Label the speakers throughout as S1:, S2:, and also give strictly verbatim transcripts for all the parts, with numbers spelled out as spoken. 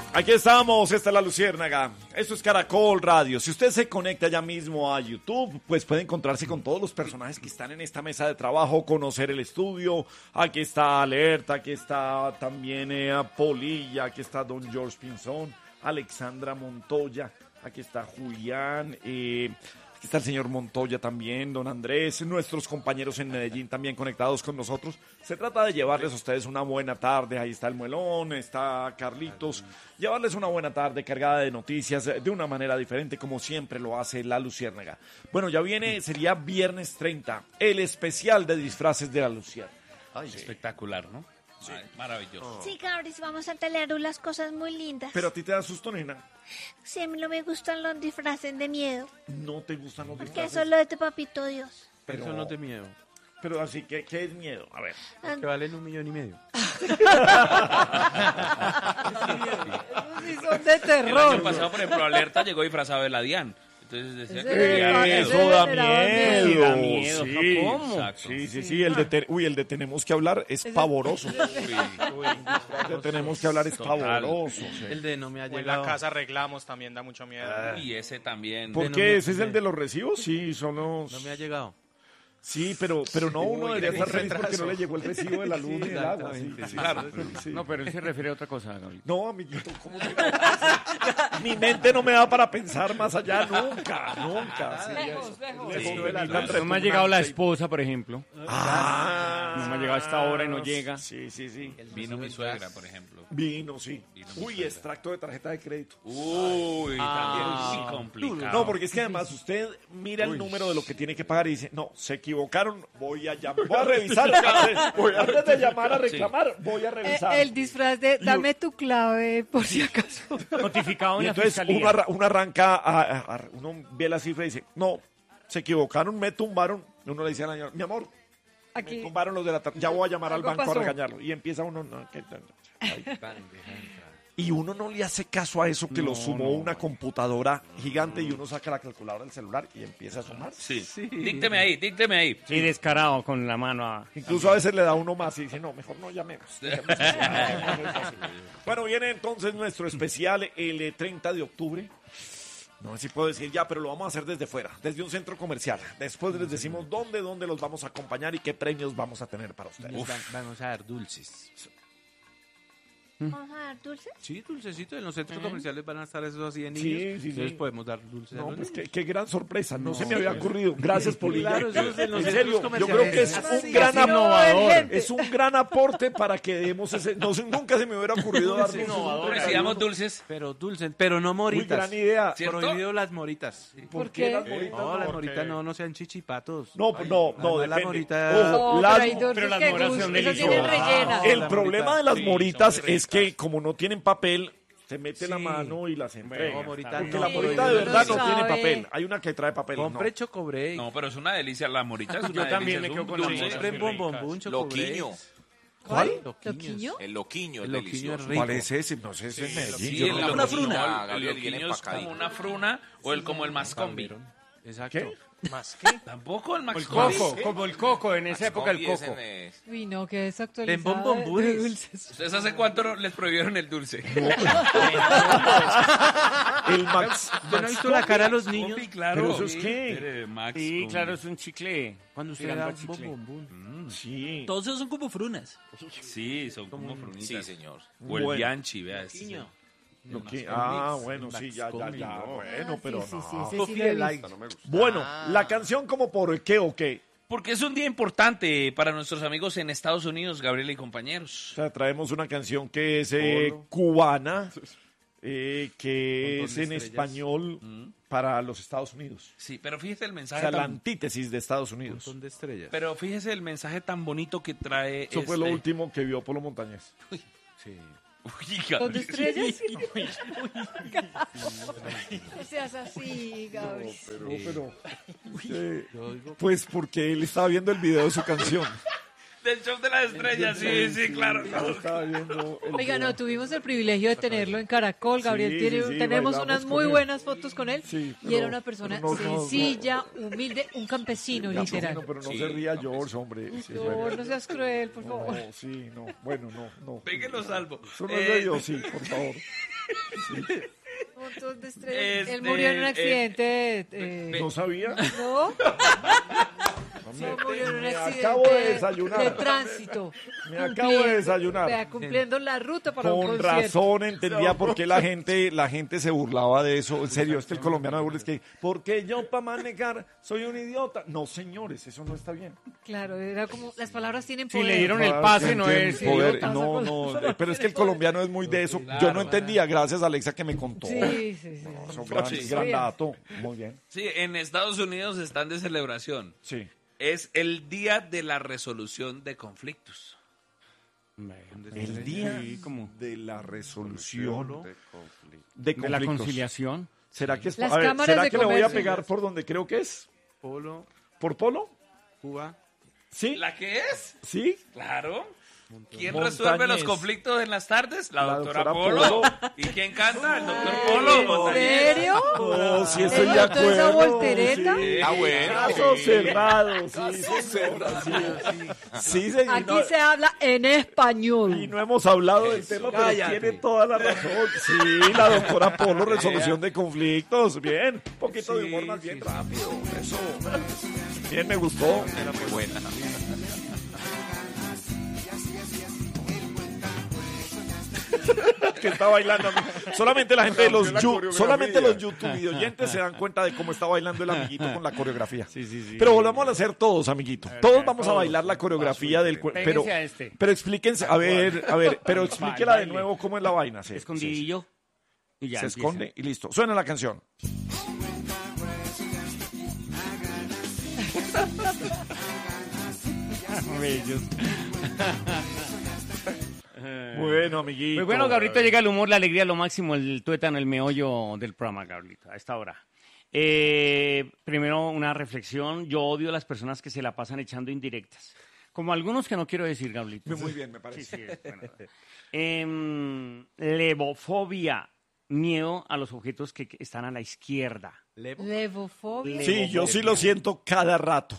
S1: Aquí estamos, esta es La Luciérnaga, esto es Caracol Radio. Si usted se conecta ya mismo a YouTube, pues puede encontrarse con todos los personajes que están en esta mesa de trabajo, conocer el estudio. Aquí está Alerta, aquí está también eh, Polilla, aquí está Don George Pinzón, Alexandra Montoya, aquí está Julián, eh, aquí está el señor Montoya también, Don Andrés, nuestros compañeros en Medellín también conectados con nosotros. Se trata de llevarles a ustedes una buena tarde, ahí está el Muelón, está Carlitos, llevarles una buena tarde cargada de noticias de una manera diferente como siempre lo hace La Luciérnaga. Bueno, ya viene, sería viernes treinta, el especial de disfraces de La Luciérnaga.
S2: Ay, sí. Espectacular, ¿no? Sí. Ay, maravilloso.
S3: Sí, Cabris, vamos a tener unas cosas muy lindas.
S1: Pero a ti te da susto, nena.
S3: Sí, a mí no me gustan los disfraces de miedo.
S1: No te gustan los
S3: Porque
S1: disfraces.
S3: eso es lo de tu papito Dios.
S4: Pero eso no te miedo.
S1: Pero así, ¿qué, qué es miedo? A ver.
S4: Que valen un millón y medio.
S5: Esos sí son de
S2: El
S5: terror.
S2: año pasado, por ejemplo, Alerta llegó disfrazado de la DIAN. Entonces decía
S5: Ese
S2: que
S5: era-
S2: tenía
S5: ese
S2: miedo.
S1: Eso da
S5: era
S1: miedo.
S5: miedo.
S1: Da
S4: miedo.
S1: Sí,
S4: ¿Cómo?
S2: Exacto.
S1: Sí, sí, sí. El de te- Uy, el de tenemos que hablar es pavoroso.
S2: Sí.
S1: El de tenemos que hablar es
S2: Total.
S1: pavoroso. sí.
S4: El de no me ha
S6: O en la
S4: llegado.
S6: casa arreglamos también da mucho miedo.
S2: Y ese también.
S1: ¿Por
S4: no
S1: qué?
S4: me-
S1: ¿Ese es el de los recibos? Sí, son los...
S4: No me ha llegado.
S1: Sí, pero, pero no, uno
S6: Uy,
S1: debería estar
S6: qué
S1: feliz porque
S6: retraso.
S1: no le llegó el recibo de la luz
S4: Sí,
S1: ni del agua. Sí,
S4: exactamente,
S1: sí,
S2: claro.
S1: sí.
S7: No, pero él se refiere a otra cosa, Gaby.
S1: No, amiguito, ¿cómo te Mi mente no me da para pensar más allá nunca, nunca. Sí,
S5: Lejos,
S1: eso.
S5: lejos.
S1: Lejos
S4: Sí,
S1: de la-
S4: claro.
S1: tan
S7: No me ha llegado la
S1: repugnante.
S7: esposa, por ejemplo.
S1: Ah,
S7: No me ha llegado a esta hora y no llega.
S1: Sí, sí, sí.
S2: Vino mi suegra, por ejemplo.
S1: Vino, sí.
S2: Vino mi
S1: Uy,
S2: suegra.
S1: extracto de tarjeta de crédito.
S2: Uy,
S4: Ah.
S2: también muy complicado.
S1: No, porque es que además usted mira el número de lo que tiene que pagar y dice, no, se equivocaron, voy a llamar, voy a revisar. Voy a, antes de llamar a reclamar, voy a
S5: Eh,
S1: revisar.
S5: el disfraz de dame tu clave por si acaso.
S7: Notificado en
S1: Y
S7: la
S1: entonces
S7: fiscalía.
S1: uno, arra- uno arranca, a, a- a- uno ve la cifra y dice, no, se equivocaron, me tumbaron. Y uno le dice a la señora, mi amor, me
S5: Aquí.
S1: tumbaron los de la tar- ya voy a llamar al
S5: Algo
S1: banco
S5: pasó.
S1: a regañarlo. Y empieza uno, no, que- ay. Y uno no le hace caso a eso que lo
S7: No,
S1: sumó
S7: no,
S1: una
S7: no.
S1: computadora gigante y uno saca la calculadora del celular y empieza a sumar.
S2: Sí. Dícteme ahí, dícteme ahí.
S7: Sí, descarado con la mano a...
S1: Incluso a veces le da uno más y dice, no, mejor no llamemos. dejemos así". Bueno, viene entonces nuestro especial el eh, treinta de octubre. No sé si puedo decir ya, pero lo vamos a hacer desde fuera, desde un centro comercial. Después les decimos dónde, dónde los vamos a acompañar y qué premios vamos a tener para ustedes.
S4: Nos van- vamos a dar dulces.
S3: ¿Vamos a dar dulces?
S4: Sí, dulcecitos. En los centros comerciales van a estar esos así de
S1: Sí,
S4: niños.
S1: sí,
S4: Entonces
S1: sí.
S4: podemos dar dulces a
S1: No,
S4: los
S1: pues
S4: niños.
S1: qué, qué gran sorpresa, no, se me había ocurrido. Gracias, Polilla.
S4: Claro, eso es en los
S1: En serio,
S4: centros
S1: yo creo que es
S4: comerciales.
S1: un gran
S5: Así no va a haber
S1: innovador.
S5: gente.
S1: Es un gran aporte para que demos ese. No, sé, nunca se me hubiera ocurrido dar dulces.
S2: Recibamos dulces.
S4: Pero dulces, pero no
S1: Muy
S4: moritas.
S1: gran idea.
S2: ¿Cierto?
S4: Prohibido las moritas.
S1: ¿Por
S5: ¿Por
S1: qué
S5: qué?
S1: las moritas?
S4: No, las
S1: ¿Por
S4: moritas
S1: qué?
S4: no, no sean chichipatos.
S1: No, pues no, no,
S4: Además, la
S1: depende.
S4: morita-
S1: Ojo,
S5: No,
S1: las-
S5: pero hay dulces
S7: pero las
S5: que
S7: moras
S5: gustan,
S7: son
S5: esas tienen
S7: deliciosas.
S5: rellenas.
S1: el
S4: la
S1: problema
S4: morita.
S1: de las
S2: Sí,
S1: moritas
S2: son muy
S1: es que como no tienen papel, se mete la
S4: Sí.
S1: mano y las entrega.
S4: No, morita
S1: Porque
S4: no,
S1: la
S4: pero
S1: morita
S4: yo
S1: de
S4: no
S1: verdad no
S5: sabe.
S1: tiene papel. Hay una que trae papel.
S4: Compre
S1: no.
S4: chocobreak.
S2: No, pero es una delicia. La morita es una
S7: Yo también
S2: delicia,
S7: me
S2: es
S7: quedo
S2: un
S7: con la
S2: dulce.
S7: mora.
S4: Compren bombombún, chocobreak.
S8: Loquiño.
S1: ¿Cuál?
S5: ¿Loquiño?
S8: El loquiño es
S4: El loquiño
S8: delicioso.
S4: es rico.
S1: ¿Cuál es ese? No sé, ese es Medellín.
S2: Sí,
S1: Yo
S2: el
S1: no-
S8: Una
S2: loquiño,
S8: fruna.
S2: el
S8: Gabriel viene
S2: loquiño es
S8: empacadito.
S2: como una fruna o el como el mascombi.
S4: Exacto.
S1: ¿Qué?
S6: ¿Más qué?
S2: Tampoco el
S7: El
S2: mascombi.
S7: coco, como el coco, en esa época el
S8: Ese
S7: coco.
S8: es-
S5: Uy, no, que es actualizada
S4: En bombombunes.
S5: de dulces.
S2: ¿Ustedes hace cuánto no- les prohibieron el dulce?
S1: El Max.
S4: ¿Usted no ha visto la cara de los niños?
S2: Mascombi, claro.
S1: ¿Pero eso es qué?
S2: Eh, Max
S7: Sí,
S2: con-
S7: claro, es un chicle.
S4: Cuando usted
S7: Tirando
S4: da
S7: a chicle.
S4: bombombún.
S1: Sí.
S9: Todos esos son como frunas.
S2: Sí, son como frunitas.
S8: Sí, señor.
S2: O el
S1: Bueno.
S2: Bianchi, vea. ese.
S4: Loquiño.
S1: Lo que- ah, bueno, sí, ya, ya, ya. Bueno, pero
S5: Sí, sí, sí,
S1: no.
S5: ese sí
S4: Coffee
S5: lo he
S4: Delight.
S5: visto.
S1: Bueno, la canción como por qué o qué.
S2: Porque es un día importante para nuestros amigos en Estados Unidos, Gabriela y compañeros.
S1: O sea, traemos una canción que es eh, cubana, eh, que
S4: Montón
S1: es
S4: de
S1: en
S4: estrellas.
S1: español para los Estados Unidos.
S2: Sí, pero fíjese el
S1: O
S2: mensaje
S1: sea, la
S2: tan...
S1: antítesis de Estados Unidos.
S4: Montón de estrellas.
S2: Pero fíjese el mensaje tan bonito que trae
S1: Eso fue lo
S2: este-
S1: último que vio Polo Montañez.
S4: Sí.
S2: Uy,
S5: ¿Con
S2: Gabriel.
S5: de estrellas? No seas así, Gaby.
S1: Pero, pero, eh,
S4: Yo digo,
S1: pues porque él estaba viendo el video de su canción.
S2: Del show de las estrellas, sí, sí, claro.
S1: Él estaba viendo el
S5: Oiga,
S1: video.
S5: no, tuvimos el privilegio de tenerlo en Caracol. Gabriel,
S1: Sí,
S5: tiene,
S1: sí, sí,
S5: tenemos
S1: bailamos
S5: unas
S1: con
S5: muy
S1: él.
S5: buenas fotos con él.
S1: Sí,
S5: y
S1: pero-
S5: era una persona
S1: pero no, no, no.
S5: sencilla, humilde, un campesino,
S1: Ya,
S5: literal.
S1: no, pero no
S2: Sí,
S1: se ría George, hombre. Sí,
S5: No,
S1: bueno.
S5: no seas cruel, por favor.
S1: No, sí, no. Bueno, no, no.
S2: Péguelo salvo.
S1: Eso no es
S2: Eh,
S1: de Dios, sí, por favor.
S5: Un montón de estrellas.
S2: Este,
S5: Él murió en un
S2: eh,
S5: accidente. eh,
S1: ¿No sabía?
S5: ¿No?
S1: Me,
S5: No, murió en un
S1: me
S5: accidente
S1: acabo de desayunar.
S5: de tránsito.
S1: Me acabo de desayunar.
S5: Vea, cumpliendo la ruta para un
S1: Con
S5: concierto.
S1: razón entendía por qué la gente, la gente se burlaba de eso. En serio, es que el colombiano de burla es que, porque yo para manejar soy un idiota. No, señores, eso no está bien.
S5: Claro, era como, las palabras tienen
S7: Si
S5: poder.
S7: le dieron el
S1: Ah,
S7: pase,
S1: sí,
S7: no
S1: tienen
S7: es
S1: poder.
S7: idiota.
S1: No, no, eh, pero es que el colombiano es muy de eso. Yo no entendía, gracias a Alexa que me contó.
S5: Sí, sí, sí.
S1: Eso, gran,
S2: Sí.
S1: gran dato. Muy bien.
S2: Sí, en Estados Unidos están de celebración.
S1: Sí.
S2: Es el día de la resolución de conflictos.
S1: El día
S7: Sí, como
S1: de la resolución de
S7: de la
S1: conflictos.
S7: conciliación.
S1: ¿Será que es
S5: Las
S1: a ver,
S5: cámaras
S1: ¿será
S5: de
S1: que le voy a
S5: comercio.
S1: pegar por donde creo que es?
S4: Polo,
S1: ¿Por Polo?
S4: Cuba.
S1: ¿Sí?
S2: ¿La que es?
S1: ¿Sí?
S2: Claro. ¿Quién
S1: Montañés.
S2: resuelve los conflictos en las tardes? La,
S1: La
S2: doctora,
S1: doctora
S2: Polo.
S1: Polo.
S2: ¿Y quién canta? El doctor
S1: Ay,
S2: Polo.
S1: ¿en
S5: ¿En
S2: Montañés.
S5: serio?
S1: No, sí estoy
S5: ¿El
S1: de
S5: doctor esa
S1: acuerdo.
S5: voltereta?
S1: Sí.
S2: Ah, bueno.
S1: Caso
S2: Sí.
S1: cerrado. Sí, señora, sí, sí. Sí, señor.
S5: Aquí
S1: No,
S5: se habla en español.
S1: Y no hemos hablado del tema, pero tiene toda la razón. Sí, la doctora Polo, resolución de conflictos. Bien, un poquito de humor más bien rápido. Eso. Bien, me gustó.
S2: Era muy buena.
S1: Que está bailando. Solamente la gente de los
S8: la
S1: yu-
S8: coreografía.
S1: solamente los YouTube y oyentes se dan cuenta de cómo está bailando el amiguito con la coreografía.
S7: Sí, sí, sí.
S1: Pero volvamos a hacer todos, amiguito.
S7: ver,
S1: Todos
S7: todos.
S1: vamos a bailar la coreografía del cuerpo. Pero,
S7: Péguense a este.
S1: pero explíquense, a ver, a ver, pero explíquela de
S7: baile.
S1: nuevo cómo es la vaina. Sí,
S7: Escondidillo. Y
S1: sí,
S7: ya
S1: se
S7: empieza.
S1: esconde y listo. Suena la canción.
S7: Bellos.
S1: Bueno, amiguito.
S7: Pues bueno, Gabrielito, llega el humor, la alegría, lo máximo, el tuétano, el meollo del programa, Gabrielito, a esta hora. Eh, primero, una reflexión. Yo odio a las personas que se la pasan echando indirectas. Como algunos que no quiero decir, Gabrielito.
S1: Muy bien, me
S7: Sí,
S1: parece.
S7: sí, es bueno. Em, levofobia, miedo a los objetos que que están a la izquierda.
S5: Levofobia.
S1: Sí, yo sí lo siento cada rato.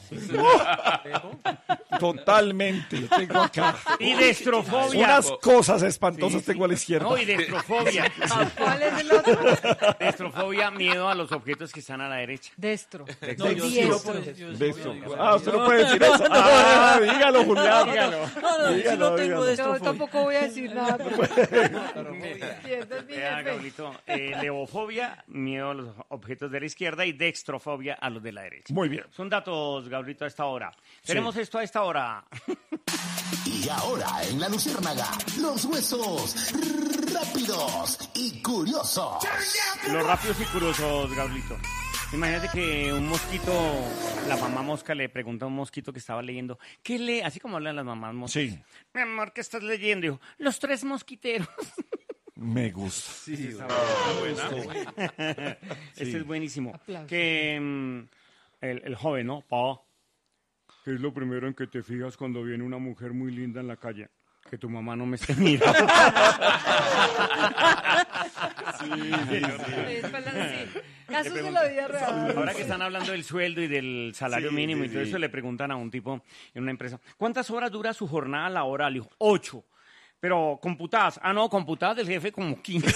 S1: Totalmente. Tengo acá
S7: Y destrofobia.
S1: unas cosas espantosas tengo a la izquierda.
S7: No, y destrofobia.
S5: ¿A ¿Cuál es el otro?
S7: Destrofobia, miedo a los objetos que están a la derecha.
S5: Destro.
S6: No, yo sí lo
S5: Diestro.
S6: puedo- yo sí
S1: Beso.
S6: puedo-
S1: Ah, usted no puede decir eso. Ah, dígalo, Julián.
S7: Dígalo.
S5: No, no,
S1: Dígalo,
S5: sí no tengo
S1: dígalo.
S5: Yo tampoco voy a decir nada. porque- Pierdes mi
S7: Vea,
S5: jefe.
S7: Gabrielito, eh, levofobia, miedo a los objetos de la izquierda y dextrofobia a los de la derecha.
S1: Muy bien.
S7: Son datos, Gabrielito, a esta hora. Tenemos esto a esta hora.
S9: Y ahora en la Luciérnaga, los huesos rápidos y curiosos.
S7: Los rápidos y curiosos, Gabrielito. Imagínate que un mosquito, la mamá mosca le pregunta a un mosquito que estaba leyendo, ¿qué lee? Así como hablan las mamás moscas.
S1: Sí.
S7: Mi amor, ¿qué estás leyendo? Dijo, los tres mosquiteros.
S1: Me gusta.
S7: Este es buenísimo.
S5: Aplausos.
S7: Que mm, el, el joven, ¿no? Pa, ¿qué es lo primero en que te fijas cuando viene una mujer muy linda en la calle? Que tu mamá no me esté mirando.
S5: Es para la- sí. Casos de la vida real.
S7: Ahora que están hablando del sueldo y del salario
S1: Sí,
S7: mínimo
S1: sí,
S7: y todo
S1: sí.
S7: eso, le preguntan a un tipo en una empresa, ¿cuántas horas dura su jornada laboral? Dijo, ocho. Pero computadas. Ah, no, computadas del jefe como quince.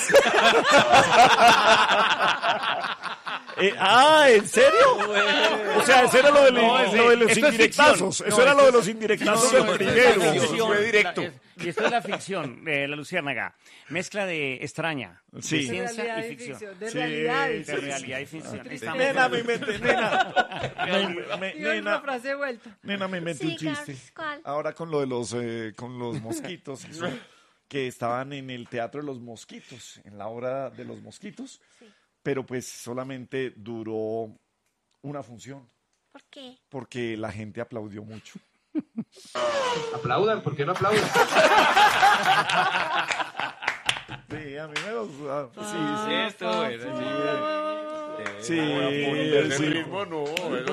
S1: Eh, ah, ¿en serio? O sea, eso era lo de,
S7: No,
S1: lo
S7: ese-
S1: de los
S7: esto es
S1: indirectazos.
S7: ficción.
S1: Eso
S7: No,
S1: era
S7: esto
S1: lo de
S7: es-
S1: los indirectazos
S7: No,
S1: del
S7: esto es
S1: primero.
S7: la ficción,
S1: Fue directo.
S7: la- es- y esto es la ficción, eh, la luciérnaga. Mezcla de extraña,
S1: Sí.
S7: de
S5: De
S7: ciencia
S5: realidad
S7: y
S5: y
S7: ficción.
S5: ficción. De
S1: Sí,
S5: realidad y
S7: De
S5: ficción.
S7: realidad y ficción. Estamos-
S1: Nena, me inventé, nena. Me- me-
S5: Y otra
S1: nena,
S5: frase de vuelta.
S1: nena, me inventé un
S3: Sí,
S1: chiste.
S3: Carlos, ¿cuál?
S1: Ahora con lo de los, eh, con los mosquitos, eso, que estaban en el Teatro de los Mosquitos, en la obra de los mosquitos, pero pues solamente duró una función,
S3: ¿Por qué?
S1: porque la gente aplaudió mucho.
S10: Aplaudan, ¿por qué no aplaudan?
S1: Sí, a mí me gusta. Sí,
S2: Sí,
S1: sí.
S2: esto, bueno, sí.
S1: Sí,
S8: Ese
S1: sí.
S8: ritmo no.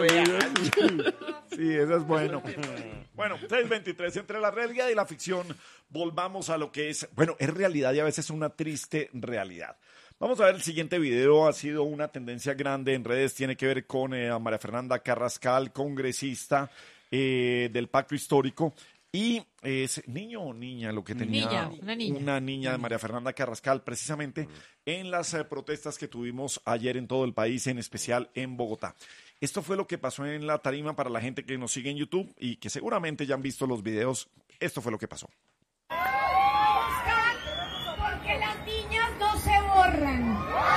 S1: Sí, eso es bueno. Bueno, seis veintitrés, entre la realidad y la ficción, volvamos a lo que es, bueno, es realidad y a veces una triste realidad. Vamos a ver el siguiente video, ha sido una tendencia grande en redes, tiene que ver con eh, a María Fernanda Carrascal, congresista eh, del Pacto Histórico. Y es niño o niña lo que tenía
S5: Niña, una niña.
S1: una niña de María Fernanda Carrascal, precisamente en las eh, protestas que tuvimos ayer en todo el país, en especial en Bogotá. Esto fue lo que pasó en la tarima para la gente que nos sigue en YouTube y que seguramente ya han visto los videos. Esto fue lo que pasó.
S8: Porque las niñas no se borran.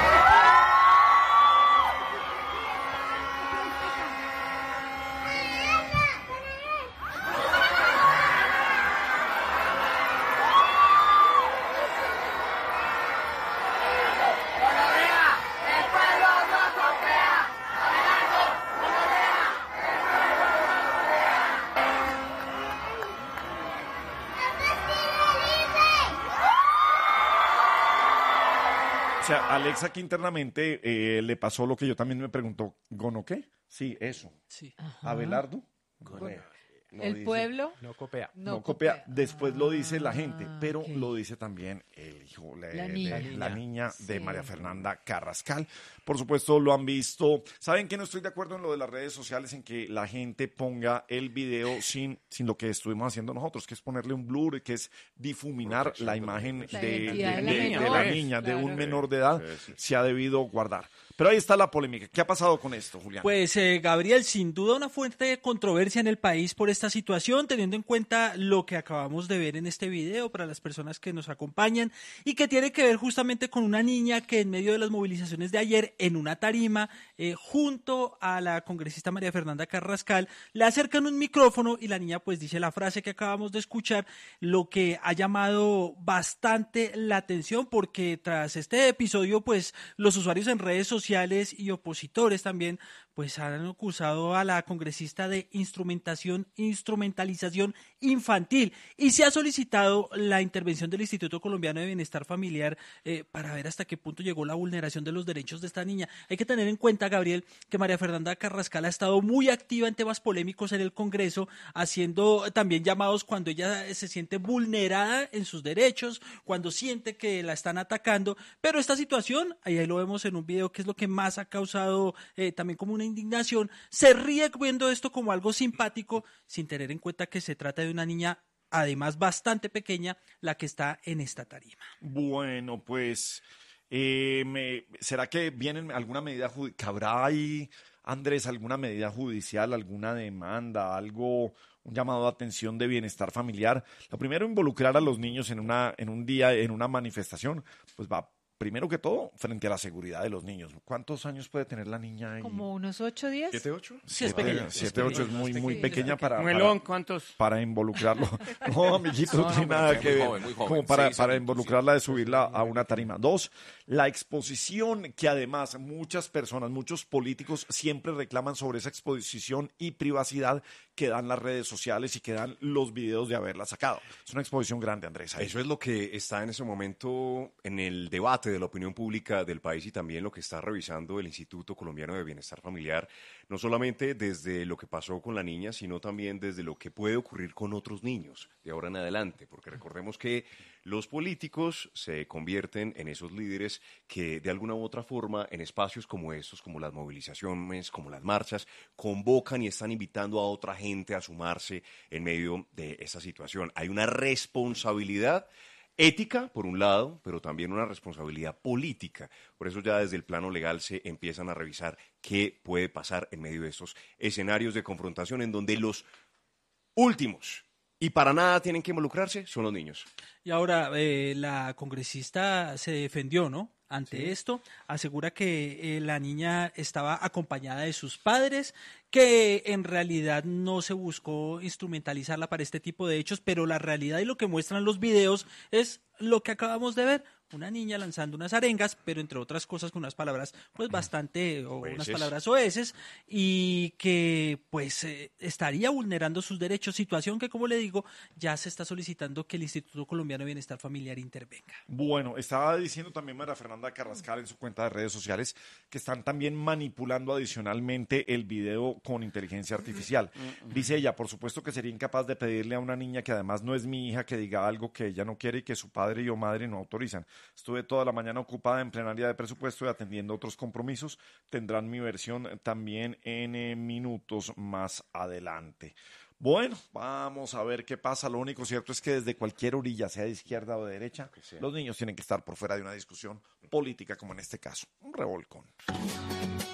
S1: O sea, Alexa que internamente eh, le pasó lo que yo también me preguntó, ¿gono qué? Sí, eso.
S6: Sí.
S1: Abelardo. Gonea. No
S5: El
S1: dice-
S5: pueblo
S6: No copea.
S1: No, copia, después lo dice la gente,
S5: Ah,
S1: pero
S5: ok.
S1: lo dice también el hijo, la,
S5: La
S1: de-
S5: niña.
S1: la niña de
S5: Sí.
S1: María Fernanda Carrascal. Por supuesto, lo han visto. ¿Saben que no estoy de acuerdo en lo de las redes sociales, en que la gente ponga el video sin, sin lo que estuvimos haciendo nosotros, que es ponerle un blur, que es difuminar la imagen
S5: La
S1: de,
S5: identidad
S1: de-
S5: de la
S1: de- de
S5: menor.
S1: la niña, de
S5: Claro.
S1: un menor de edad? Se ha debido guardar. Pero ahí está la polémica. ¿Qué ha pasado con esto, Julián?
S11: Pues eh, Gabriel, sin duda una fuente de controversia en el país por esta situación, teniendo en cuenta lo que acabamos de ver en este video para las personas que nos acompañan y que tiene que ver justamente con una niña que en medio de las movilizaciones de ayer en una tarima eh, junto a la congresista María Fernanda Carrascal le acercan un micrófono y la niña pues dice la frase que acabamos de escuchar, lo que ha llamado bastante la atención porque tras este episodio pues los usuarios en redes sociales y opositores también pues han acusado a la congresista de instrumentación, instrumentalización infantil y se ha solicitado la intervención del Instituto Colombiano de Bienestar Familiar eh, para ver hasta qué punto llegó la vulneración de los derechos de esta niña. Hay que tener en cuenta, Gabriel, que María Fernanda Carrascal ha estado muy activa en temas polémicos en el Congreso, haciendo también llamados cuando ella se siente vulnerada en sus derechos, cuando siente que la están atacando, pero esta situación, ahí, ahí lo vemos en un video, que es lo que más ha causado eh, también como una indignación, se ríe viendo esto como algo simpático, sin tener en cuenta que se trata de una niña además bastante pequeña, la que está en esta tarima.
S1: Bueno, pues, eh, me- ¿será que viene alguna medida judicial? ¿Cabrá ahí, Andrés, alguna medida judicial, alguna demanda, algo, un llamado de atención de bienestar familiar? Lo primero, involucrar a los niños en una, en un día, en una manifestación, pues va, primero que todo, frente a la seguridad de los niños. ¿Cuántos años puede tener la niña ahí?
S5: como unos ocho días.
S1: ¿Siete, ocho?
S11: Sí, es
S1: Siete,
S11: pequeña.
S1: siete, ocho es muy, muy pequeña para,
S7: Melón,
S1: para,
S7: ¿cuántos?
S1: para involucrarlo. No, amiguito, no,
S12: No,
S1: tiene
S12: no,
S1: nada
S12: pero
S1: que
S12: muy
S1: ver.
S12: joven, muy joven.
S1: Como para,
S12: Seis
S1: para
S12: años,
S1: involucrarla de subirla a una tarima. Dos, la exposición que además muchas personas, muchos políticos siempre reclaman sobre esa exposición y privacidad que dan las redes sociales y que dan los videos de haberla sacado. Es una exposición grande, Andrés. ahí.
S12: Eso es lo que está en ese momento en el debate de la opinión pública del país y también lo que está revisando el Instituto Colombiano de Bienestar Familiar, no solamente desde lo que pasó con la niña, sino también desde lo que puede ocurrir con otros niños de ahora en adelante, porque recordemos que los políticos se convierten en esos líderes que de alguna u otra forma en espacios como estos, como las movilizaciones, como las marchas, convocan y están invitando a otra gente a sumarse en medio de esa situación. Hay una responsabilidad ética, por un lado, pero también una responsabilidad política. Por eso ya desde el plano legal se empiezan a revisar qué puede pasar en medio de estos escenarios de confrontación en donde los últimos y para nada tienen que involucrarse son los niños.
S11: Y ahora eh, la congresista se defendió, ¿no? Ante
S12: Sí.
S11: esto, asegura que eh, la niña estaba acompañada de sus padres, que en realidad no se buscó instrumentalizarla para este tipo de hechos, pero la realidad y lo que muestran los videos es lo que acabamos de ver, una niña lanzando unas arengas, pero entre otras cosas con unas palabras pues bastante, o unas
S12: Oeces.
S11: palabras oeces, y que pues eh, estaría vulnerando sus derechos, situación que como le digo, ya se está solicitando que el Instituto Colombiano de Bienestar Familiar intervenga.
S1: Bueno, estaba diciendo también María Fernanda Carrascal en su cuenta de redes sociales que están también manipulando adicionalmente el video con inteligencia artificial. Dice ella, por supuesto que sería incapaz de pedirle a una niña que además no es mi hija que diga algo que ella no quiere y que su padre o madre no autorizan. Estuve toda la mañana ocupada en plenaria de presupuesto y atendiendo otros compromisos. Tendrán mi versión también en eh, minutos más adelante. Bueno, vamos a ver qué pasa. Lo único cierto es que desde cualquier orilla, sea de izquierda o de derecha, los niños tienen que estar por fuera de una discusión política como en este caso. Un revolcón.